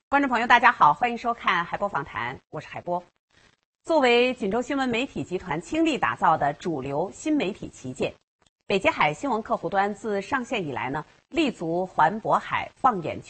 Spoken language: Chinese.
观众朋友，大家好，欢迎收看海波访谈，我是海波。作为锦州新闻媒体集团倾力打造的主流新媒体旗舰，北极海新闻客户端自上线以来呢，立足环渤海、放眼